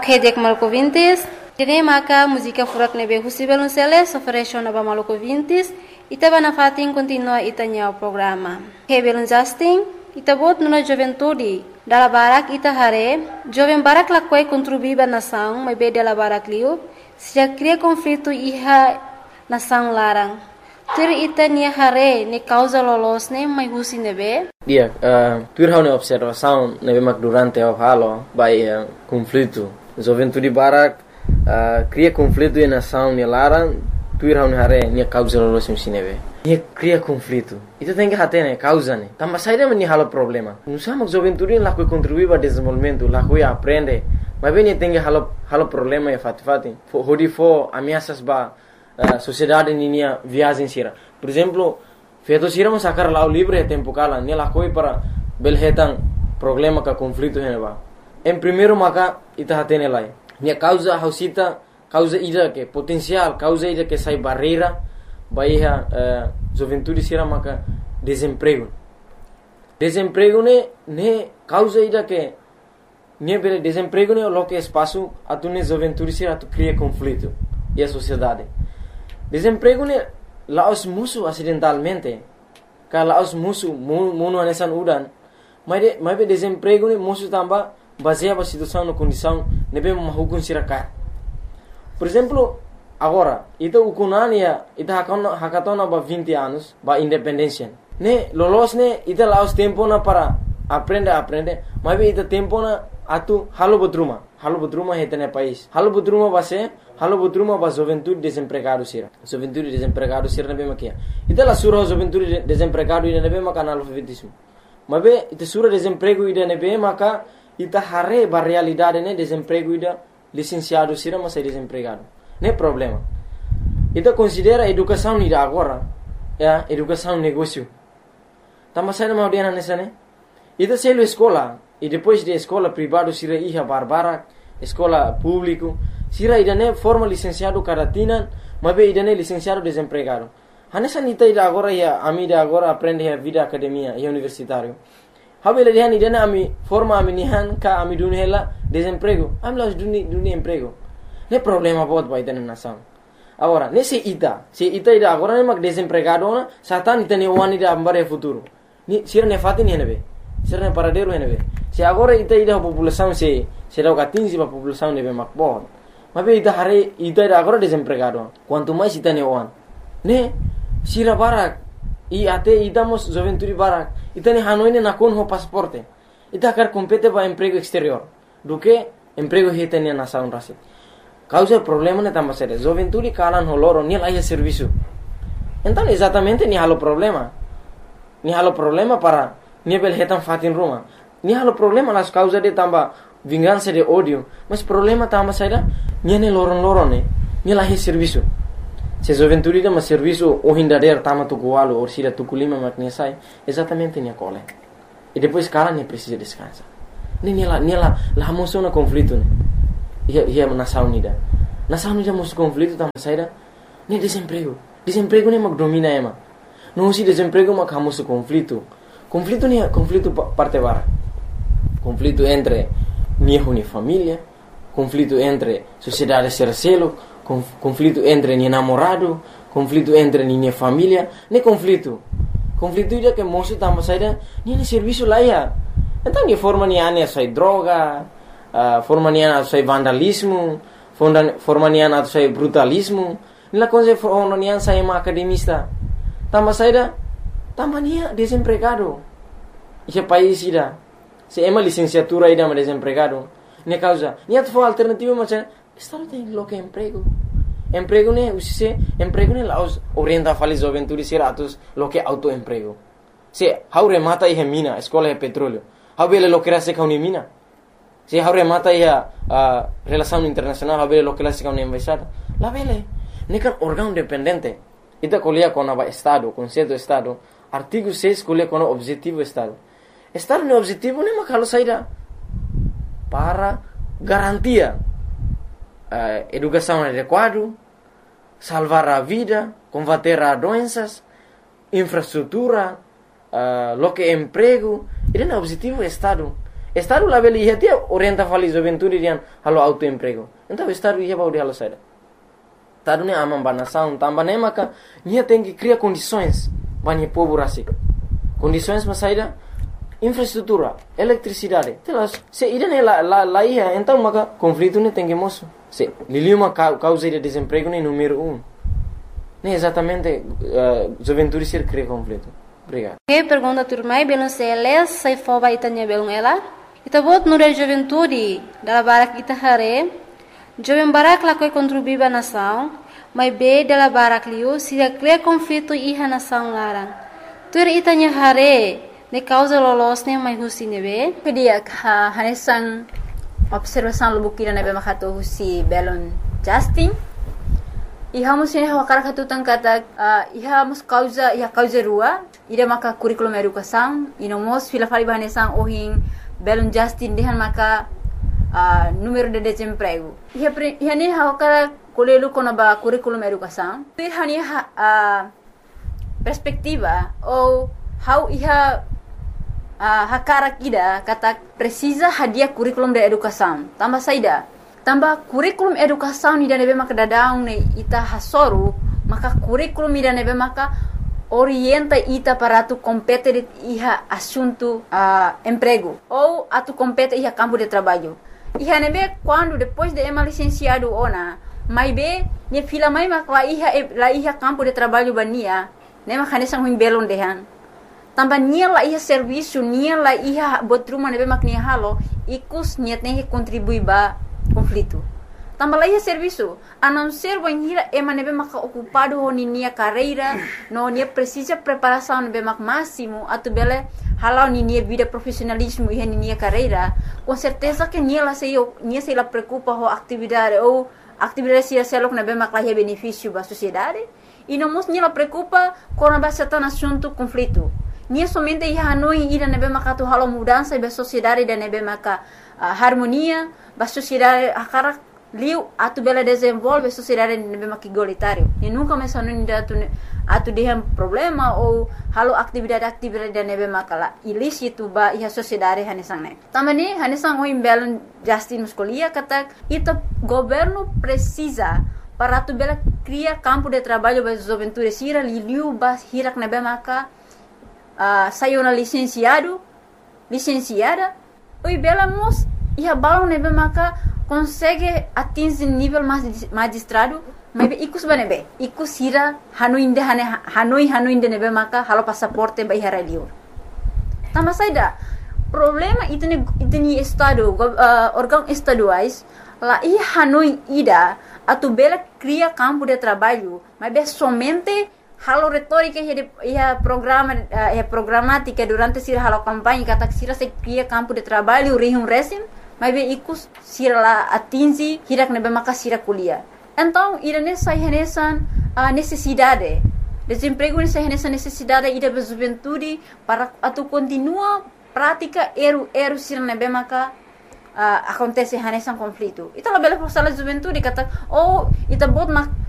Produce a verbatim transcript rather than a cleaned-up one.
Hedek Malco Vintes, Tene Maka, música furak nebe Husibel Unceles, oferece na Malco Vintes, Itaba na fatin continua itanya o programa. Hebel Justin, Itabot nuna juventude, dala barak ita hare, jovem barak lakwai contribuiba nação, mas be dala barak liu, se já cria conflito iha nação larang. Tur ita nia hare, ne causa lolos ne, mas husi nebe? Dia, uh, tur hau ne observação nebe mak durante o halo, by uh, conflito. Juventude barak uh, cria conflito e nação ne larang, tur hau ne hare, nia causa lolos ne nebe. Nia cria conflito. Itu tem que hate ne causa ne. Tambah saída meni halo problema. Nusa mak juventude lá que contribui para desenvolvimento, lá que aprende. Mas bem tem que halo halo problema e fati fati. Hodi fo ameaças ba Uh, sociedade ninia viagem sira. Por exemplo, feito sira mas sacar lá o livre tempo cala, ne lá coi para belhetan problema ka conflito heneba. Em primeiro maka ita hatene lai. Ne causa hausita causa ida que potencial, causa ida que sai barreira, baiha uh, juventude sira maka desemprego. Desemprego ne ne causa ida que ne bele desemprego ne lo que espaço atune juventude sira tu cria conflito e a sociedade. Desemprego ne laos musuh acidentalmente. Kalau laos musuh munu anesan udan. Mas de, mas desemprego ne musuh tambah baseado na situação na condição nebe mahukun sirakat. Por exemplo, agora, ita ukunania ita hakatona hakatona ba vinte anos ba independência. Ne lolos ne ita laos tempo na para aprender aprender. Mas ita tempo na atu halo butruma. Halo butruma hetene país. Halo butruma base Halo butruma ba juventude desempregado sira. Juventude desempregado sira nebe makia. Ita la sura juventude desempregado ida nebe maka analfabetismo. Mabe ita sura desemprego ida nebe maka ita hare ba realidade ne desemprego ida licenciado sira mas desempregado. Ne problema. Ita considera educação ida agora, ya, educação negócio. Tambah saya mau dia nessa ne. Ita selo escola e depois de escola privado sira iha barbara, escola público sira idane forma licenciado caratinan, mas idane licenciado desempregado. Hanessa nita ida agora ya ami ida agora aprende a vida academia e universitário. Habele dihan idane ami forma ami nihan ka ami dunhela desemprego. Ami las duni duni emprego. Ne problema bot ba idane nação. Agora, nesse ita, se ita ida agora ne mak desempregado na, satan ita ne wani ida ambare futuro. Ni sira ne fatin henebe. Sira ne paradero henebe. Se agora ita ida população se se dá quinze ba população nebe mak bot. Mas ita hari ita ida agora desempregado. Quanto mais ita ne wan. Ne sira barak i ate ita mos juventude barak. Ita ne hanoi ne nakon ho pasaporte. Ita kar compete ba emprego exterior. Do que emprego heta ne nação rasi. Causa problema ne tambah sério. Juventude kalan ho loro ni lá serviço. Então exatamente ni halo problema. Ni halo problema para ni bel hetan fatin rumah. Ni halo problema las causa de tambah vingança de ódio, mas problema tambah saída niane loron-loron ne, ni lahi serviço. Se juventude da mas serviço o hindader tama tukualo ou sila tukulima maknia sai, exatamente nia cole. E depois cara ne precisa descansar. Ne nila nila la moção na conflito ne. Ia ia nação nida. Nação nida mos conflito tambah saída ne desemprego. Desemprego ne mak domina ema. Não se desemprego mak hamos conflito. Conflito ne conflito parte bara. Conflito entre minha uni família, conflito entre sociedade sercelo, conflito entre minha namorado, conflito entre minha família, ne conflito. Conflito ida que moço tambah saída, ni serviço lá ya. Então ni forma ni ane sai droga, uh, forma ni ane sai vandalismo, forma ni ane sai brutalismo, ni la coisa forma ni ane sai ma academista. Tambah saída, tambah ni desempregado. Esse país ida se ema licenciatura ida ma desempregado, ne causa, ni atfo alternativa macam, estado tem lo que emprego. Emprego ne usise, emprego ne laos orienta fali juventude sira atus lo que autoemprego. Se haure mata ihe mina, escola e petróleo. Habele lo que rase kauni mina. Se haure mata ihe uh, relação internacional, habele lo que rase kauni embaixada. La vele, ne kan órgão dependente. Ita colia com aba estado, conceito estado, artigo seis colia com objetivo estado. Estado no objetivo ne makalo saída para garantia uh, educação adequada, salvar a vida, combater a doenças, infraestrutura, uh, lo que emprego. Ele é o objetivo do Estado. Estado lá beli ia orienta fali juventude dian halo autoemprego. Então Estado ia baudi halo saida. Estado ne amam banação, tamba ne maka ia tem que criar condições banhe povo rasik. Condições mas saida infraestrutura, eletricidade. Telas se ida ne la la la ia então maka conflito ne tem que moço. Se liliu uma causa de desemprego ne número um. Ne exatamente uh, juventude ser cria conflito. Obrigado. Que pergunta turmai belum seles sai foba itanya belum ela. Ita bot nure juventude dala barak ita hare. Jovem barak la koi contribuir ba nação, mas be dala barak liu se cria conflito iha nação larang. Tur itanya hare ne causa lolos ne mai husi nebe. Kedia ha hanesan observação lubukira nebe makato husi belon Justin. Iha musin hawa karakatu tangkata uh, iha mus causa iha causa rua ida maka curriculum educação ino mos fila fali bahanesan ohin belon Justin dehan maka uh, número de desemprego iha pre, iha ne hawa kara kolelu kono ba curriculum educação pir hani uh, perspectiva ou how iha uh, hakara kida kata precisa hadia curriculum de educação tambah saida tambah kurikulum educação ni nebe maka dadaung ne ita hasoru maka kurikulum ni nebe maka orienta ita para tu compete iha assunto uh, emprego ou atu compete iha campo de trabalho iha nebe quando depois de ema licenciado ona mai be ne fila mai maka la iha la iha campo de trabalho bania ne maka nesang huim belon dehan tambah nia la iha serviço nia la iha botruma nebe maka nia halo ikus niat ne contribui ba conflito. Tambah lagi serviço, a não ser banhira ema nebe maka ocupado ho nia carreira, no nia precisa preparação nebe mak máximo, atu bele halau nia vida profissionalismo e nia carreira, com certeza que nia la sei nia sei la preocupa ho atividade ou atividade se selok nebe mak la benefício ba sociedade, e não mos nia la preocupa com a bastante assunto conflito. Nia somente ia hanoi ida nebe maka tu halau mudança ba sociedade da nebe maka uh, harmonia ba sociedade akara liu atu bela desenvolve sociedade nebe maka igualitário e nunca mais hanoi da tu atu dehem problema ou halau atividade-atividade da nebe maka la ilícito ba ia sociedade hanesang ne tamani hanesang oi belon Justin muscolia kata ita governo precisa para tu bela criar campo de trabalho ba juventude sira liu ba hirak nebe maka Uh, saiu na licenciado, licenciada, oi bela mos ia balão nebe maka consegue atingir nível magistrado, mas ikus banebe, ikus hira hanuinde hane hanoi hanuinde nebe maka halo passaporte ba ihara liur. Tama saida problema itu ne itu ni estado uh, órgão estaduais lá ia hanoi ida atu bela cria campo de trabalho, mas be somente halo retórica ia programa ia programática durante sira halo campanha kata sira se cria campo de trabalho rihum resim mas be ikus sira la atingi hirak nebe maka sira kuliah então ira nessa renesan uh, necessidade desemprego nessa renesan necessidade ida be juventude para atu continua prática eru eru sira nebe maka uh, acontece renesan conflito ita la bela por sala juventude kata oh ita bot mak